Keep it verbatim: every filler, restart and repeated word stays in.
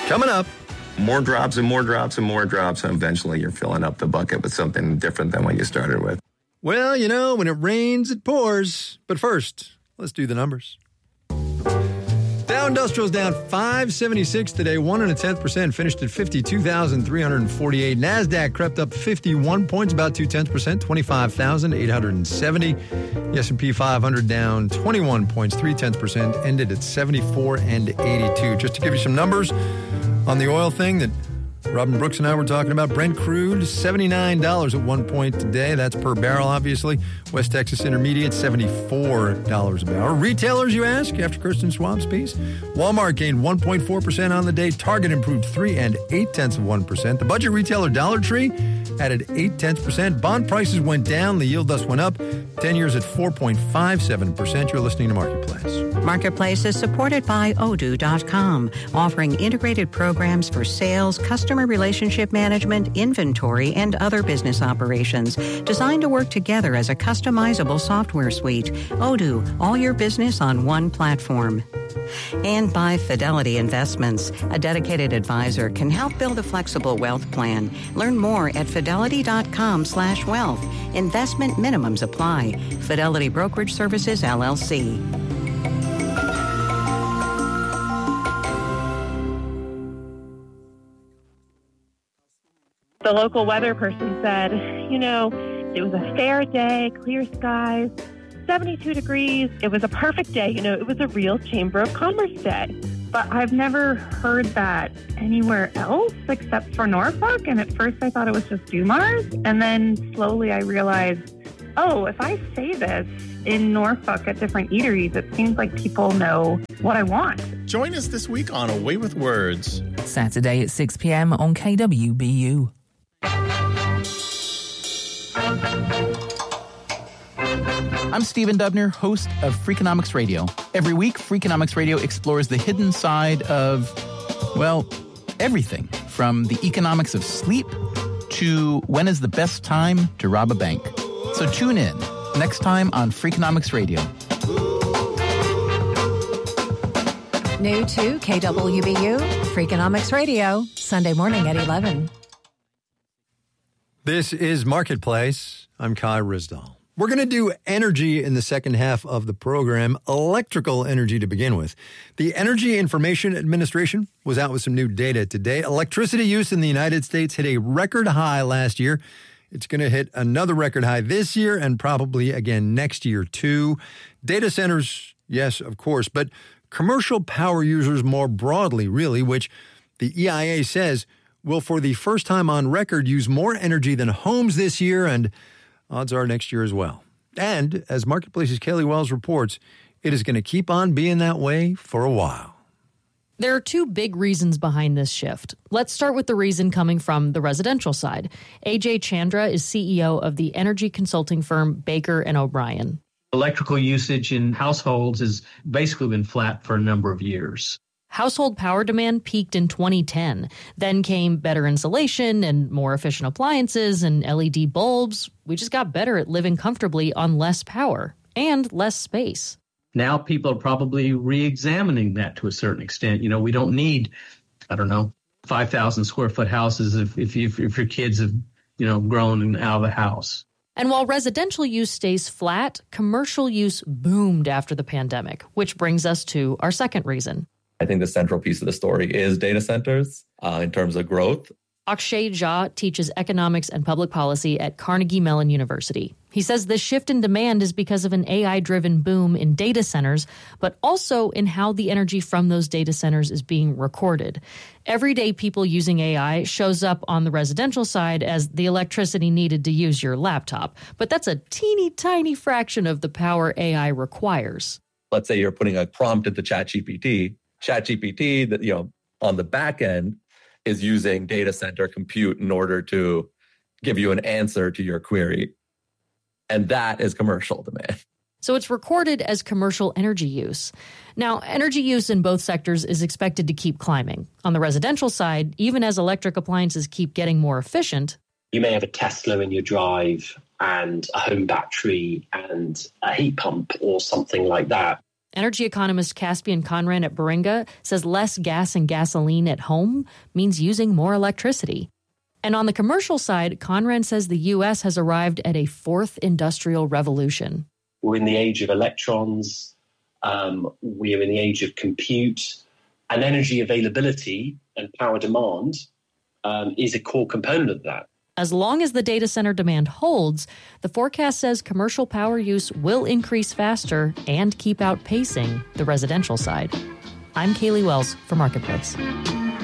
Coming up. More drops and more drops and more drops, and eventually you're filling up the bucket with something different than what you started with. Well, you know, when it rains, it pours. But first, let's do the numbers. Dow Industrial's down five seventy-six today, one and a tenth percent, finished at fifty-two thousand three hundred forty-eight. NASDAQ crept up fifty-one points, about two tenths percent, twenty-five thousand eight hundred seventy. The S and P five hundred down twenty-one points, three tenths percent, ended at seventy-four and eighty-two. Just to give you some numbers on the oil thing that Robin Brooks and I were talking about, Brent crude, seventy-nine dollars at one point today. That's per barrel, obviously. West Texas Intermediate, seventy-four dollars a barrel. Retailers, you ask, after Kirsten Schwab's piece? Walmart gained one point four percent on the day. Target improved three and eight tenths of one percent. The budget retailer Dollar Tree added eight tenths percent. Bond prices went down. The yield thus went up. ten years at four point five seven percent. You're listening to Marketplace. Marketplace is supported by Odoo dot com, offering integrated programs for sales, customer relationship management, inventory, and other business operations, designed to work together as a customizable software suite. Odoo, all your business on one platform. And by Fidelity Investments. A dedicated advisor can help build a flexible wealth plan. Learn more at fidelity dot com slash wealth. Investment minimums apply. Fidelity Brokerage Services, L L C. The local weather person said, you know, it was a fair day, clear skies, seventy-two degrees. It was a perfect day. You know, it was a real Chamber of Commerce day. But I've never heard that anywhere else except for Norfolk. And at first I thought it was just Dumars. And then slowly I realized, oh, if I say this in Norfolk at different eateries, it seems like people know what I want. Join us this week on Away with Words. Saturday at six p.m. on K W B U. I'm Stephen Dubner, host of Freakonomics Radio. Every week, Freakonomics Radio explores the hidden side of, well, everything. From the economics of sleep to when is the best time to rob a bank. So tune in next time on Freakonomics Radio. New to K W B U, Freakonomics Radio, Sunday morning at eleven. This is Marketplace. I'm Kai Rizdal. We're going to do energy in the second half of the program, electrical energy to begin with. The Energy Information Administration was out with some new data today. Electricity use in the United States hit a record high last year. It's going to hit another record high this year and probably again next year too. Data centers, yes, of course, but commercial power users more broadly, really, which the E I A says will for the first time on record use more energy than homes this year and odds are next year as well. And as Marketplace's Kaylee Wells reports, it is going to keep on being that way for a while. There are two big reasons behind this shift. Let's start with the reason coming from the residential side. A J Chandra is C E O of the energy consulting firm Baker and O'Brien. Electrical usage in households has basically been flat for a number of years. Household power demand peaked in twenty ten. Then came better insulation and more efficient appliances and L E D bulbs. We just got better at living comfortably on less power and less space. Now people are probably re-examining that to a certain extent. You know, we don't need, I don't know, five thousand square foot houses if, if, if, if your kids have, you know, grown out of the house. And while residential use stays flat, commercial use boomed after the pandemic, which brings us to our second reason. I think the central piece of the story is data centers uh, in terms of growth. Akshay Jha teaches economics and public policy at Carnegie Mellon University. He says this shift in demand is because of an A I-driven boom in data centers, but also in how the energy from those data centers is being recorded. Everyday people using A I shows up on the residential side as the electricity needed to use your laptop, but that's a teeny tiny fraction of the power A I requires. Let's say you're putting a prompt into ChatGPT. ChatGPT, that you know, on the back end, is using data center compute in order to give you an answer to your query. And that is commercial demand. So it's recorded as commercial energy use. Now, energy use in both sectors is expected to keep climbing. On the residential side, even as electric appliances keep getting more efficient. You may have a Tesla in your drive and a home battery and a heat pump or something like that. Energy economist Caspian Conran at Baringa says less gas and gasoline at home means using more electricity. And on the commercial side, Conran says the U S has arrived at a fourth industrial revolution. We're in the age of electrons. Um, we're in the age of compute. And energy availability and power demand um, is a core component of that. As long as the data center demand holds, the forecast says commercial power use will increase faster and keep outpacing the residential side. I'm Kaylee Wells for Marketplace.